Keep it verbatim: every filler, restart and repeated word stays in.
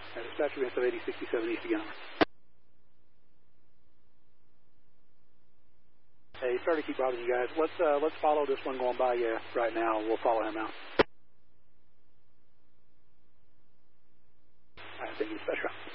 Uh, dispatcher, we have eighty sixty-seven East again. Hey, sorry to keep bothering you guys. Let's uh, let's follow this one going by you right now. We'll follow him out. All right, thank you, dispatcher.